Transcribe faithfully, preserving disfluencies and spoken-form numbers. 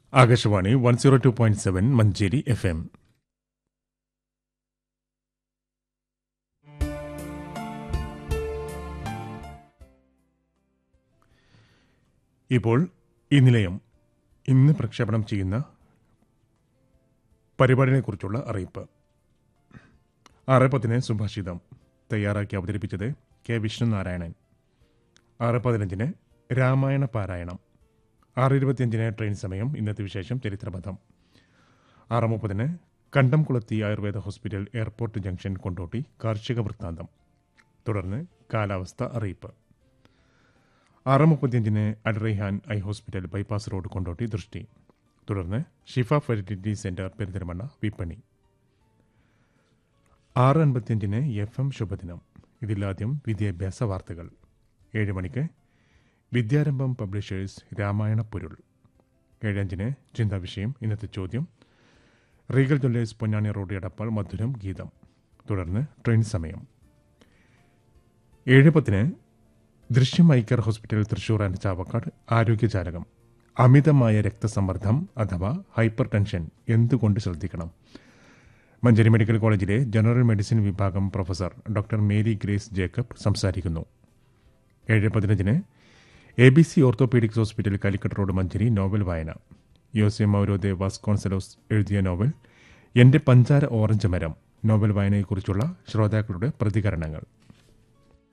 Akashvani one zero two point seven Manjeri F M. ഇപ്പോൾ ഈ നിലയം ഇന്ന് പ്രക്ഷേപണം ചെയ്യുന്ന പരിപാടിയെക്കുറിച്ചുള്ള അറിയിപ്പ്. ആറ് പത്തിന് സുഭാഷിതം തയ്യാറാക്കി അവതരിപ്പിച്ചത് കെ വിഷ്ണുനാരായണൻ. ആറ് പതിനഞ്ചിന് രാമായണ പാരായണം. ആറ് ഇരുപത്തിയഞ്ചിന് ട്രെയിൻ സമയം. ഇന്നത്തെ വിശേഷം ചരിത്രപഥം. ആറ് മുപ്പതിന് കണ്ടംകുളത്തി Ayurveda hospital airport junction Kondotty കാർഷിക വൃത്താന്തം. തുടർന്ന് കാലാവസ്ഥ അറിയിപ്പ്. ആറ് മുപ്പത്തിയഞ്ചിന് അൽ Raihan eye hospital bypass road Kondotty ദൃഷ്ടി. തുടർന്ന് ഷിഫ ഫെർട്ടിലിറ്റി സെന്റർ പെരിന്തൽമണ്ണ വിപണി. ആറ് അൻപത്തിയഞ്ചിന് എഫ് എം ശുഭദിനം. ഇതിലാദ്യം വിദ്യാഭ്യാസ വാർത്തകൾ. ഏഴ് മണിക്ക് വിദ്യാരംഭം പബ്ലിഷേഴ്സ് രാമായണ പൊരുൾ. ഏഴഞ്ചിന് ചിന്താവിഷയം. ഇന്നത്തെ ചോദ്യം Regal Jewellers Ponnani road Edappal മധുരം ഗീതം. തുടർന്ന് ട്രെയിൻ സമയം. ഏഴ് പത്തിന് ദൃശ്യം Iker hospital Thrissur and Chavakkad ആരോഗ്യജാലകം. അമിതമായ രക്തസമ്മർദ്ദം അഥവാ ഹൈപ്പർ ടെൻഷൻ എന്തുകൊണ്ട് ശ്രദ്ധിക്കണം? മഞ്ചേരി മെഡിക്കൽ കോളേജിലെ ജനറൽ മെഡിസിൻ വിഭാഗം professor doctor Mary grace Jacob സംസാരിക്കുന്നു. ഏഴ് പതിനഞ്ചിന് A B C orthopaedics hospital Calicut road Manjeri novel വായന. യോസെ മൗരോദെ വാസ്കോൺസലോസ് എഴുതിയ നോവൽ എൻ്റെ പഞ്ചാര ഓറഞ്ച് മരം നോവൽ വായനയെക്കുറിച്ചുള്ള ശ്രോതാക്കളുടെ പ്രതികരണങ്ങൾ.